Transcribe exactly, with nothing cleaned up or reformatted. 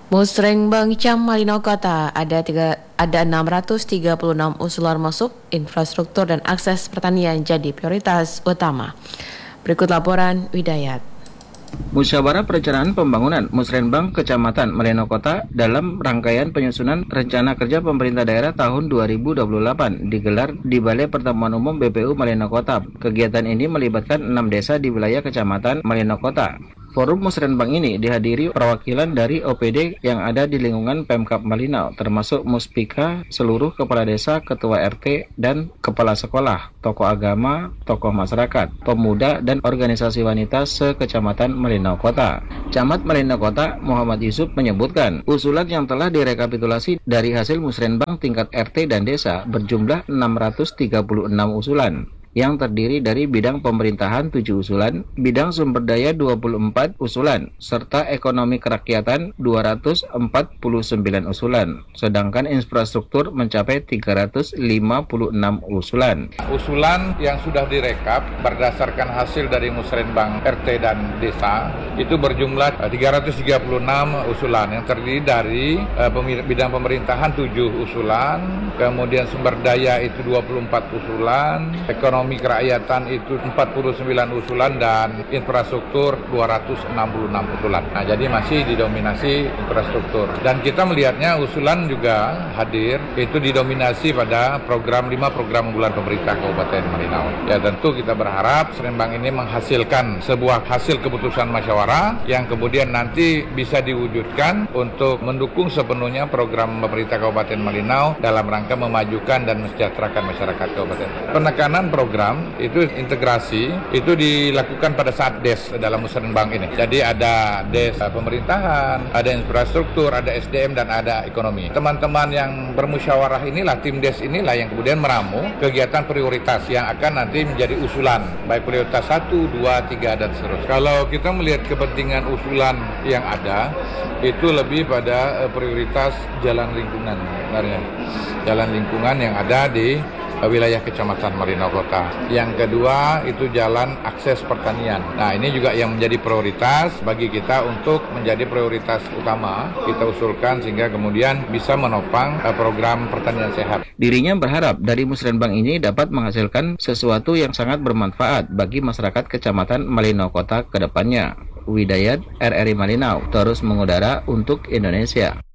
Musrengbang Cam Malino Kota ada tiga, ada enam ratus tiga puluh enam usulan masuk, infrastruktur dan akses pertanian jadi prioritas utama. Berikut laporan Widayat. Musyawarah Perencanaan Pembangunan Musrengbang Kecamatan Malino Kota dalam rangkaian penyusunan Rencana Kerja Pemerintah Daerah tahun dua ribu dua puluh delapan digelar di Balai Pertemuan Umum B P U Malino Kota. Kegiatan ini melibatkan enam desa di wilayah Kecamatan Malino Kota. Forum Musrengbang ini dihadiri perwakilan dari O P D yang ada di lingkungan Pemkab Malino, termasuk Muspika, seluruh kepala desa, ketua R T, dan kepala sekolah, tokoh agama, tokoh masyarakat, pemuda, dan organisasi wanita se-Kecamatan Malino Kota. Camat Malino Kota Muhammad Yusuf menyebutkan, usulan yang telah direkapitulasi dari hasil Musrengbang tingkat R T dan desa berjumlah enam ratus tiga puluh enam usulan, yang terdiri dari bidang pemerintahan tujuh usulan, bidang sumber daya dua puluh empat usulan, serta ekonomi kerakyatan dua ratus empat puluh sembilan usulan, sedangkan infrastruktur mencapai tiga ratus lima puluh enam usulan. Usulan yang sudah direkap berdasarkan hasil dari Musrengbang R T dan desa itu berjumlah tiga ratus tiga puluh enam usulan yang terdiri dari uh, bidang pemerintahan tujuh usulan, kemudian sumber daya itu dua puluh empat usulan, ekonomi kerakyatan itu empat puluh sembilan usulan, dan infrastruktur dua ratus enam puluh enam usulan. Nah, jadi masih didominasi infrastruktur. Dan kita melihatnya usulan juga hadir itu didominasi pada program lima program unggulan pemerintah Kabupaten Malinau. Ya, tentu kita berharap Musrengbang ini menghasilkan sebuah hasil keputusan musyawarah yang kemudian nanti bisa diwujudkan untuk mendukung sepenuhnya program pemerintah Kabupaten Malinau dalam rangka memajukan dan mensejahterakan masyarakat kabupaten. Penekanan program itu integrasi itu dilakukan pada saat des dalam Musrengbang ini. Jadi ada des pemerintahan, ada infrastruktur, ada S D M, dan ada ekonomi. Teman-teman yang bermusyawarah inilah, tim des inilah yang kemudian meramu kegiatan prioritas yang akan nanti menjadi usulan, baik prioritas satu, dua, tiga, dan seterusnya. Kalau kita melihat kepentingan usulan yang ada, itu lebih pada prioritas jalan lingkungan, sebenarnya. Jalan lingkungan yang ada di wilayah Kecamatan Malino Kota. Yang kedua itu jalan akses pertanian. Nah, ini juga yang menjadi prioritas bagi kita untuk menjadi prioritas utama kita usulkan sehingga kemudian bisa menopang program pertanian sehat. Dirinya berharap dari Musrengbang ini dapat menghasilkan sesuatu yang sangat bermanfaat bagi masyarakat Kecamatan Malino Kota ke depannya. Widayat, R R I Malinau, terus mengudara untuk Indonesia.